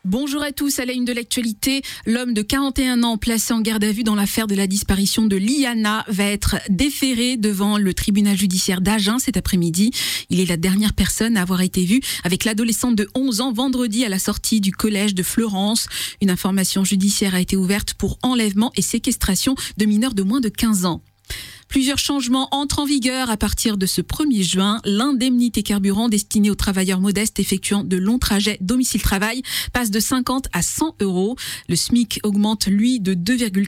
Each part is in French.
Bonjour à tous, à la une de l'actualité, l'homme de 41 ans placé en garde à vue dans l'affaire de la disparition de Liana va être déféré devant le tribunal judiciaire d'Agen cet après-midi. Il est la dernière personne à avoir été vue avec l'adolescente de 11 ans vendredi à la sortie du collège de Fleurance. Une information judiciaire a été ouverte pour enlèvement et séquestration de mineurs de moins de 15 ans. Plusieurs changements entrent en vigueur à partir de ce 1er juin. L'indemnité carburant destinée aux travailleurs modestes effectuant de longs trajets domicile-travail passe de 50 à 100 euros. Le SMIC augmente, lui, de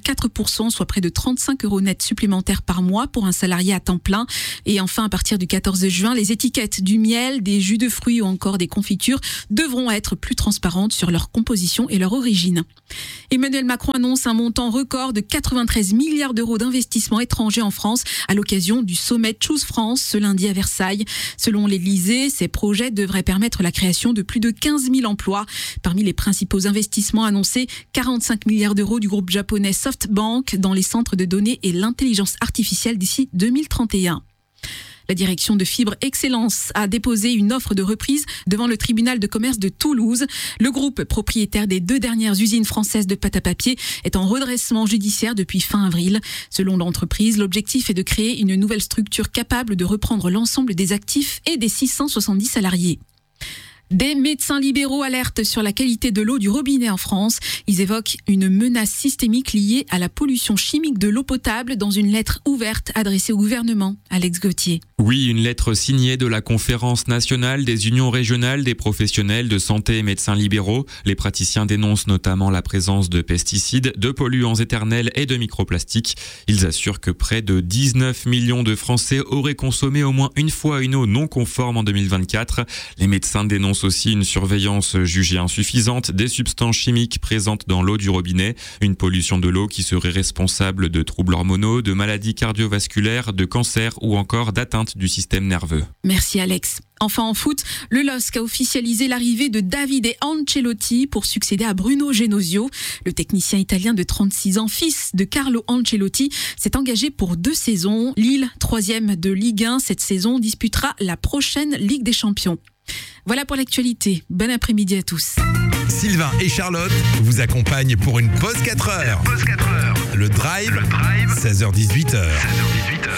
2,4%, soit près de 35 euros net supplémentaires par mois pour un salarié à temps plein. Et enfin, à partir du 14 juin, les étiquettes du miel, des jus de fruits ou encore des confitures devront être plus transparentes sur leur composition et leur origine. Emmanuel Macron annonce un montant record de 93 milliards d'euros d'investissements étrangers en France à l'occasion du sommet Choose France ce lundi à Versailles. Selon l'Élysée, ces projets devraient permettre la création de plus de 15 000 emplois. Parmi les principaux investissements annoncés, 45 milliards d'euros du groupe japonais SoftBank dans les centres de données et l'intelligence artificielle d'ici 2031. La direction de Fibre Excellence a déposé une offre de reprise devant le tribunal de commerce de Toulouse. Le groupe, propriétaire des 2 dernières usines françaises de pâte à papier, est en redressement judiciaire depuis fin avril. Selon l'entreprise, l'objectif est de créer une nouvelle structure capable de reprendre l'ensemble des actifs et des 670 salariés. Des médecins libéraux alertent sur la qualité de l'eau du robinet en France. Ils évoquent une menace systémique liée à la pollution chimique de l'eau potable dans une lettre ouverte adressée au gouvernement. Alex Gauthier. Oui, une lettre signée de la Conférence nationale des unions régionales des professionnels de santé et médecins libéraux. Les praticiens dénoncent notamment la présence de pesticides, de polluants éternels et de microplastiques. Ils assurent que près de 19 millions de Français auraient consommé au moins une fois une eau non conforme en 2024. Les médecins dénoncent aussi une surveillance jugée insuffisante des substances chimiques présentes dans l'eau du robinet, une pollution de l'eau qui serait responsable de troubles hormonaux, de maladies cardiovasculaires, de cancers ou encore d'atteintes du système nerveux. Merci Alex. Enfin en foot, le LOSC a officialisé l'arrivée de Davide Ancelotti pour succéder à Bruno Genosio. Le technicien italien de 36 ans, fils de Carlo Ancelotti, s'est engagé pour 2 saisons. Lille, 3e de Ligue 1 cette saison, disputera la prochaine Ligue des Champions. Voilà pour l'actualité. Bon après-midi à tous. Sylvain et Charlotte vous accompagnent pour une pause 4 heures. Le Drive, 16h-18h.